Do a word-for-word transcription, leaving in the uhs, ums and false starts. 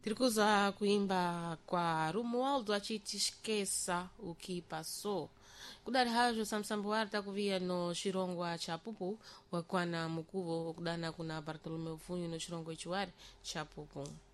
Kirikuza kuimba kwa Romualdo achiti esqueça o que passou. Kudari hajo samsambu warta kuvia no Chirongwa cha Pupu wakwana mukuvo kudana kuna Bartolomeu Funyo no Chirongwa ichiwari cha Pupu.